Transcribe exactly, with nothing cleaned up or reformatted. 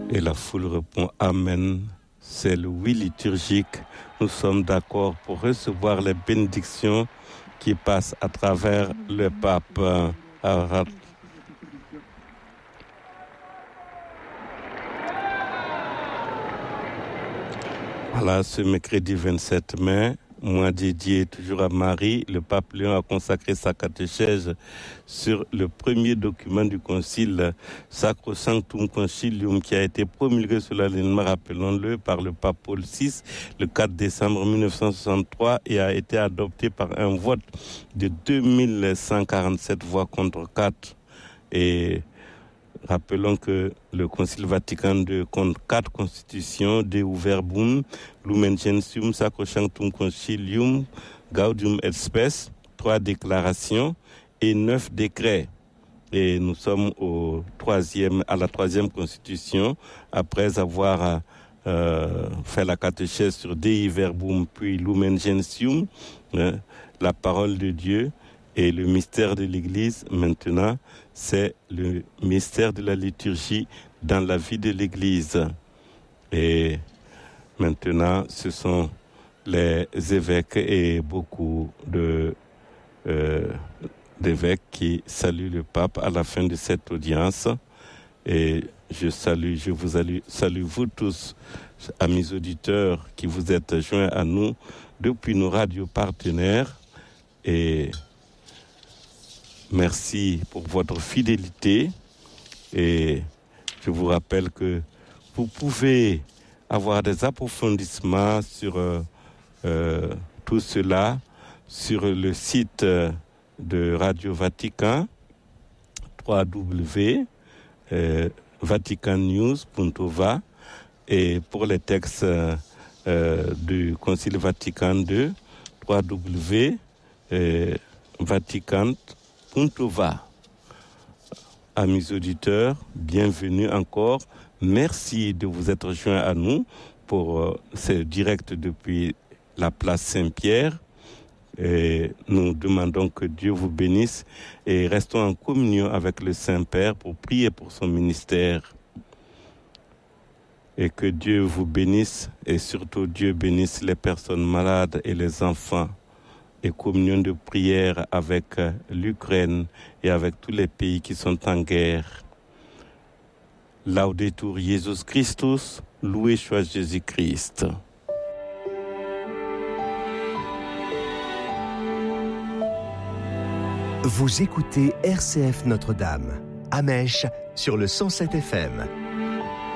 Et la foule répond Amen. C'est le oui liturgique. Nous sommes d'accord pour recevoir les bénédictions qui passent à travers le pape. Voilà, ce mercredi vingt-sept mai, mois dédié toujours à Marie, le pape Léon a consacré sa catéchèse sur le premier document du concile, Sacrosanctum Concilium, qui a été promulgué sous l'alinéa, rappelons-le, par le pape Paul six le quatre décembre mille neuf cent soixante-trois et a été adopté par un vote de deux mille cent quarante-sept voix contre quatre. Et rappelons que le Concile Vatican deux compte quatre constitutions, Deu Verbum, Lumen Gentium, Sacrosanctum Concilium, Gaudium et Spes, trois déclarations et neuf décrets. Et nous sommes au troisième, à la troisième constitution, après avoir euh, fait la catéchèse sur Dei Verbum, puis Lumen Gentium, euh, la parole de Dieu. Et le mystère de l'Église, maintenant, c'est le mystère de la liturgie dans la vie de l'Église. Et maintenant, ce sont les évêques et beaucoup de, euh, d'évêques qui saluent le pape à la fin de cette audience. Et je salue, je vous salue, salue vous tous, amis auditeurs, qui vous êtes joints à nous depuis nos radios partenaires. Et merci pour votre fidélité et je vous rappelle que vous pouvez avoir des approfondissements sur euh, euh, tout cela sur le site de Radio Vatican, w w w point vatican news point va, et pour les textes euh, du Concile Vatican deux, w w w point vatican va. Amis auditeurs, bienvenue encore. Merci de vous être joints à nous pour euh, ce direct depuis la place Saint-Pierre. Et nous demandons que Dieu vous bénisse et restons en communion avec le Saint-Père pour prier pour son ministère. Et que Dieu vous bénisse et surtout Dieu bénisse les personnes malades et les enfants. Et communion de prière avec l'Ukraine et avec tous les pays qui sont en guerre. Laudetur Jesus Christus, loué soit Jésus-Christ. Vous écoutez R C F Notre-Dame, à Mèche, sur le cent sept F M.